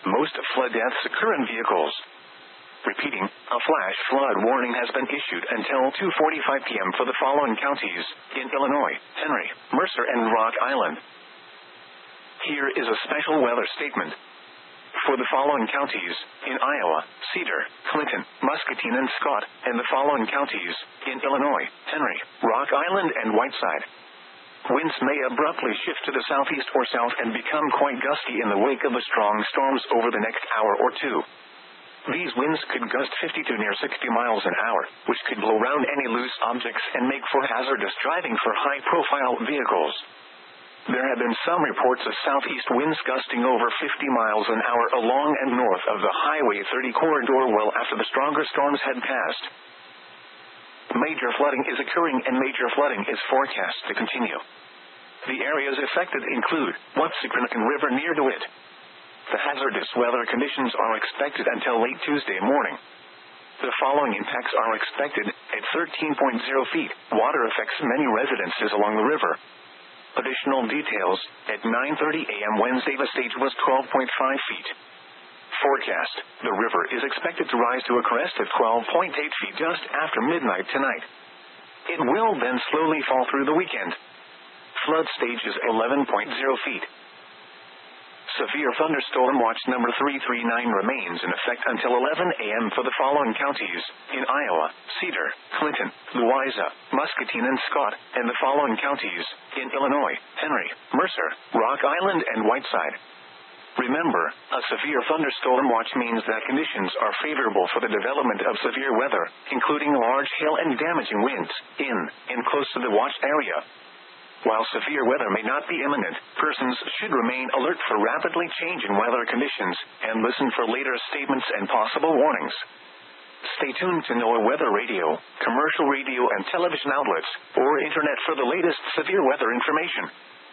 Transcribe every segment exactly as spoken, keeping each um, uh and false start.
Most flood deaths occur in vehicles. Repeating, a flash flood warning has been issued until two forty-five p.m. for the following counties in Illinois: Henry, Mercer, and Rock Island. Here is a special weather statement. For the following counties in Iowa: Cedar, Clinton, Muscatine, and Scott, and the following counties in Illinois: Henry, Rock Island, and Whiteside. Winds may abruptly shift to the southeast or south and become quite gusty in the wake of the strong storms over the next hour or two. These winds could gust fifty to near sixty miles an hour, which could blow around any loose objects and make for hazardous driving for high-profile vehicles. There have been some reports of southeast winds gusting over fifty miles an hour along and north of the Highway thirty corridor well after the stronger storms had passed. Major flooding is occurring and major flooding is forecast to continue. The areas affected include Watsicranacan River near DeWitt. The hazardous weather conditions are expected until late Tuesday morning. The following impacts are expected at thirteen point zero feet. Water affects many residences along the river. Additional details, at nine thirty a.m. Wednesday the stage was twelve point five feet. Forecast, the river is expected to rise to a crest of twelve point eight feet just after midnight tonight. It will then slowly fall through the weekend. Flood stage is eleven point zero feet. Severe thunderstorm watch number three three nine remains in effect until eleven a.m. for the following counties in Iowa: Cedar, Clinton, Louisa, Muscatine, and Scott, and the following counties in Illinois: Henry, Mercer, Rock Island, and Whiteside. Remember, a severe thunderstorm watch means that conditions are favorable for the development of severe weather, including large hail and damaging winds, in and close to the watched area. While severe weather may not be imminent, persons should remain alert for rapidly changing weather conditions and listen for later statements and possible warnings. Stay tuned to NOAA Weather Radio, commercial radio and television outlets, or internet for the latest severe weather information.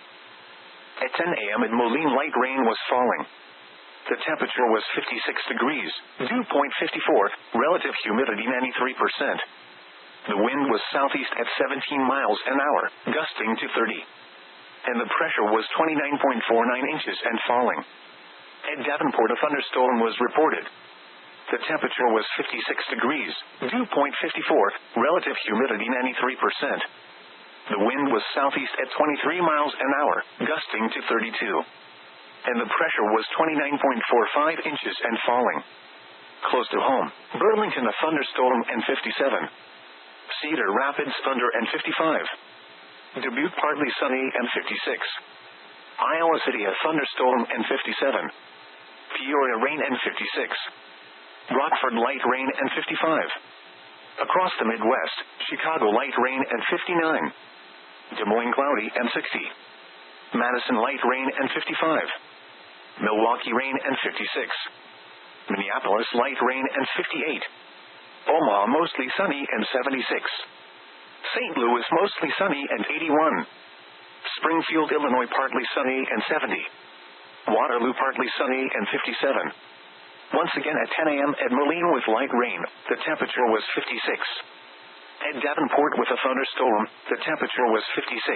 At ten a.m. in Moline, light rain was falling. The temperature was fifty-six degrees, dew point fifty-four, relative humidity ninety-three percent. The wind was southeast at seventeen miles an hour, gusting to thirty. And the pressure was twenty-nine point four nine inches and falling. At Davenport, a thunderstorm was reported. The temperature was fifty-six degrees, dew point fifty-four, relative humidity ninety-three percent. The wind was southeast at twenty-three miles an hour, gusting to thirty-two. And the pressure was twenty-nine point four five inches and falling. Close to home, Burlington, a thunderstorm and fifty-seven. Cedar Rapids, thunder and fifty-five. Dubuque, partly sunny and fifty-six. Iowa City, a thunderstorm and fifty-seven. Peoria, rain and fifty-six. Rockford, light rain and fifty-five. Across the Midwest, Chicago, light rain and fifty-nine. Des Moines, cloudy and sixty. Madison, light rain and fifty-five. Milwaukee, rain and fifty-six. Minneapolis, light rain and fifty-eight. Omaha, mostly sunny and seventy-six. Saint Louis, mostly sunny and eighty-one. Springfield, Illinois, partly sunny and seventy. Waterloo, partly sunny and fifty-seven. Once again at ten a.m. at Moline with light rain, the temperature was fifty-six. At Davenport with a thunderstorm, the temperature was fifty-six.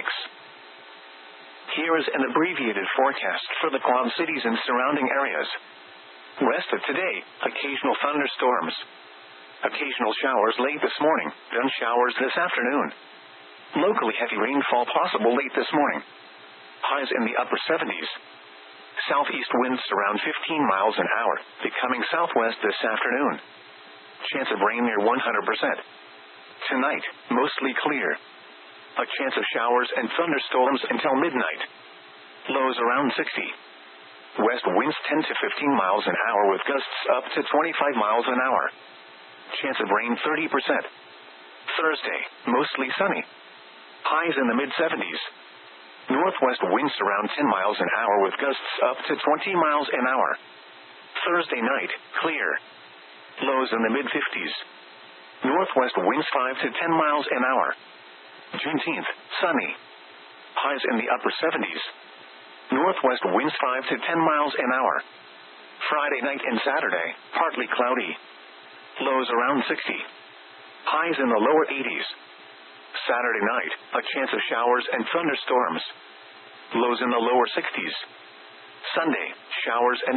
Here is an abbreviated forecast for the Quad Cities and surrounding areas. Rest of today, occasional thunderstorms. Occasional showers late this morning, then showers this afternoon. Locally heavy rainfall possible late this morning. Highs in the upper seventies. Southeast winds around fifteen miles an hour, becoming southwest this afternoon. Chance of rain near one hundred percent. Tonight, mostly clear. A chance of showers and thunderstorms until midnight. Lows around sixty. West winds ten to fifteen miles an hour with gusts up to twenty-five miles an hour. Chance of rain thirty percent. Thursday, mostly sunny. Highs in the mid seventies. Northwest winds around ten miles an hour with gusts up to twenty miles an hour. Thursday night, clear. Lows in the mid fifties. Northwest winds five to ten miles an hour. Juneteenth, sunny. Highs in the upper seventies. Northwest winds five to ten miles an hour. Friday night and Saturday, partly cloudy. Lows around sixty. Highs in the lower eighties. Saturday night, a chance of showers and thunderstorms. Lows in the lower sixties. Sunday, showers and